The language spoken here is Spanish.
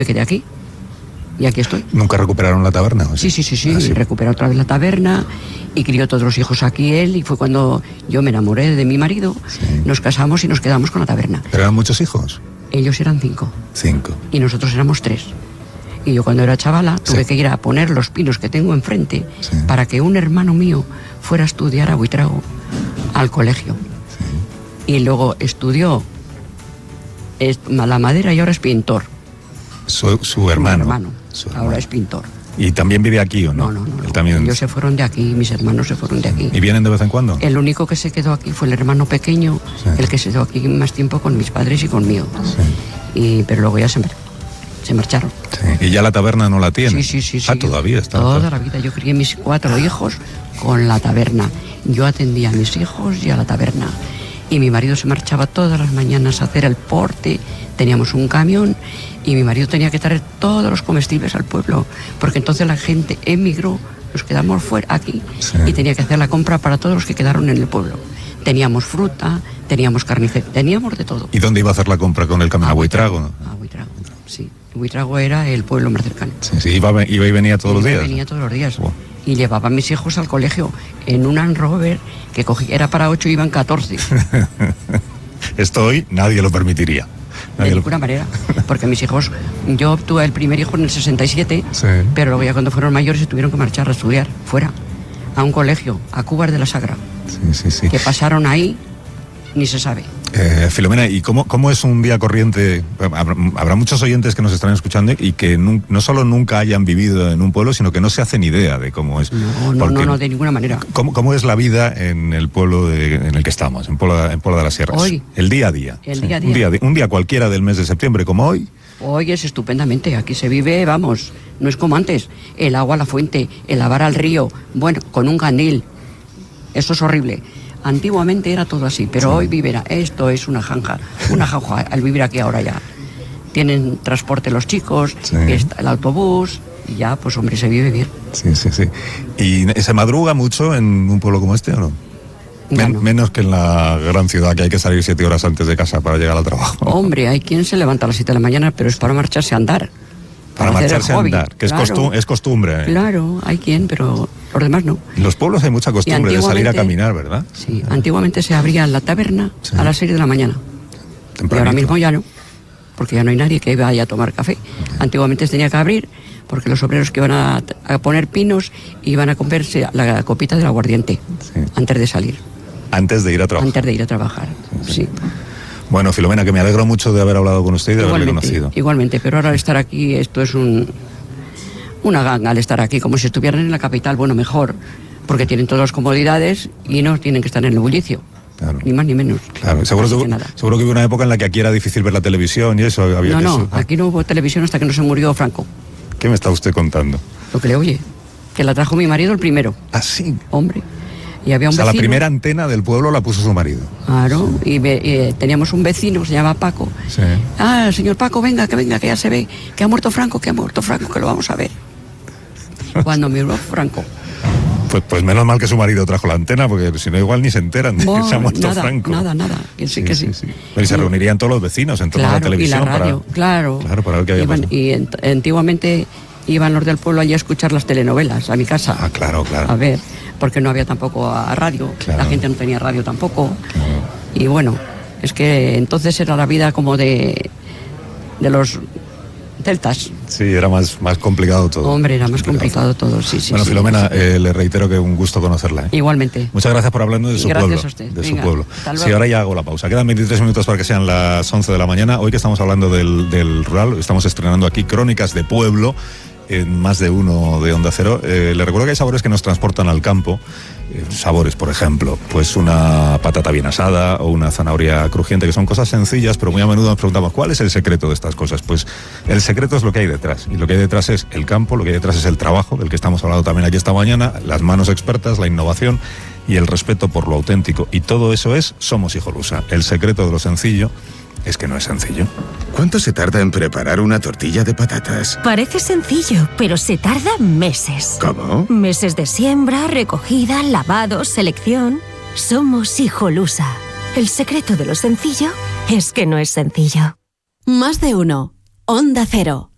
Me quedé aquí. Y aquí estoy. ¿Nunca recuperaron la taberna? ¿O sí? Sí. Recuperó otra vez la taberna y crió todos los hijos aquí él. Y fue cuando yo me enamoré de mi marido. Sí. Nos casamos y nos quedamos con la taberna. ¿Pero eran muchos hijos? Ellos eran 5. 5. Y nosotros éramos 3. Y yo cuando era chavala tuve que ir a poner los pinos que tengo enfrente para que un hermano mío fuera a estudiar a Buitrago, al colegio. Sí. Y luego estudió la madera y ahora es pintor. Su hermano. Ahora es pintor. ¿Y también vive aquí o no? No. También... Ellos se fueron de aquí, mis hermanos se fueron de aquí. ¿Y vienen de vez en cuando? El único que se quedó aquí fue el hermano pequeño, el que se quedó aquí más tiempo con mis padres y conmigo. Sí. Pero luego ya se marcharon. Sí. ¿Y ya la taberna no la tiene? Sí. Ah, todavía está. Toda la vida yo crié mis 4 hijos con la taberna. Yo atendía a mis hijos y a la taberna. Y mi marido se marchaba todas las mañanas a hacer el porte. Teníamos un camión y mi marido tenía que traer todos los comestibles al pueblo, porque entonces la gente emigró, nos quedamos fuera aquí y tenía que hacer la compra para todos los que quedaron en el pueblo. Teníamos fruta, teníamos carnicería, teníamos de todo. ¿Y dónde iba a hacer la compra con el camión? ¿A Buitrago? A Buitrago, sí. Buitrago era el pueblo más cercano. Sí, iba y venía todos los días. Venía todos los días. Wow. Y llevaba a mis hijos al colegio en un Land Rover que era para 8 y iban 14. Esto hoy nadie lo permitiría. De ninguna manera, porque mis hijos, yo tuve el primer hijo en el 67, pero luego ya cuando fueron mayores se tuvieron que marchar a estudiar fuera, a un colegio, a Cubas de la Sagra. Sí. Que pasaron ahí, ni se sabe. Filomena, ¿y cómo es un día corriente? Habrá muchos oyentes que nos están escuchando y que no solo nunca hayan vivido en un pueblo, sino que no se hacen idea de cómo es. No, de ninguna manera. ¿Cómo es la vida en el pueblo en el que estamos, en Puebla de las Sierras? Hoy. El día a día. Un día cualquiera del mes de septiembre, como hoy. Hoy es estupendamente, aquí se vive, vamos, no es como antes. El agua a la fuente, el lavar al río, bueno, con un candil. Eso es horrible. Antiguamente era todo así, pero hoy esto es una jauja al vivir aquí ahora ya. Tienen transporte los chicos, está el autobús, y ya, pues hombre, se vive bien. Sí. ¿Y se madruga mucho en un pueblo como este o no? No. Menos que en la gran ciudad, que hay que salir 7 horas antes de casa para llegar al trabajo. Hombre, hay quien se levanta a las 7 de la mañana, pero es para marcharse a andar. Para marcharse a andar, que claro, es costumbre. Claro, hay quien, pero los demás no. En los pueblos hay mucha costumbre de salir a caminar, ¿verdad? Sí, antiguamente se abría la taberna a las 6 de la mañana. Tempranito. Y ahora mismo ya no, porque ya no hay nadie que vaya a tomar café. Antiguamente se tenía que abrir porque los obreros que iban a poner pinos iban a comerse la copita del aguardiente antes de salir. Antes de ir a trabajar. Antes de ir a trabajar, sí. Bueno, Filomena, que me alegro mucho de haber hablado con usted y de haberle conocido. Igualmente, pero ahora al estar aquí, esto es una ganga al estar aquí, como si estuvieran en la capital, bueno, mejor, porque tienen todas las comodidades y no tienen que estar en el bullicio. Claro. Ni más ni menos. Claro, seguro que hubo una época en la que aquí era difícil ver la televisión y eso. Aquí no hubo televisión hasta que no se murió Franco. ¿Qué me está usted contando? Lo que le oye, que la trajo mi marido el primero. ¿Ah, sí? Hombre. Y había un vecino. La primera antena del pueblo la puso su marido. Claro, y teníamos un vecino que se llama Paco. Sí. Señor Paco, venga, que ya se ve, que ha muerto Franco, que lo vamos a ver. Cuando murió Franco. Pues menos mal que su marido trajo la antena, porque si no igual ni se enteran de que se ha muerto Franco. Nada, que sí. Pero se reunirían todos los vecinos en torno a la televisión. Y la radio, claro, para ver qué había pasado. Y antiguamente iban los del pueblo allí a escuchar las telenovelas, a mi casa. Ah, claro. A ver, porque no había tampoco a radio, la gente no tenía radio tampoco. Claro. Y bueno, es que entonces era la vida como de los celtas. Sí, era más complicado todo. Hombre, era más complicado todo, sí. Bueno, Filomena, le reitero que un gusto conocerla. Igualmente. Muchas gracias por hablarnos de su pueblo. Gracias a usted. De su pueblo. Sí, ahora ya hago la pausa. Quedan 23 minutos para que sean las 11 de la mañana. Hoy que estamos hablando del rural, estamos estrenando aquí Crónicas de Pueblo, en más de uno de Onda Cero. Le recuerdo que hay sabores que nos transportan al campo. Sabores, por ejemplo, pues una patata bien asada o una zanahoria crujiente, que son cosas sencillas, pero muy a menudo nos preguntamos ¿cuál es el secreto de estas cosas? Pues el secreto es lo que hay detrás, y lo que hay detrás es el campo, lo que hay detrás es el trabajo, del que estamos hablando también aquí esta mañana, las manos expertas, la innovación y el respeto por lo auténtico, y todo eso es Somos Hijolusa. El secreto de lo sencillo es que no es sencillo. ¿Cuánto se tarda en preparar una tortilla de patatas? Parece sencillo, pero se tarda meses. ¿Cómo? Meses de siembra, recogida, lavado, selección. Somos Hijolusa. El secreto de lo sencillo es que no es sencillo. Más de uno. Onda Cero.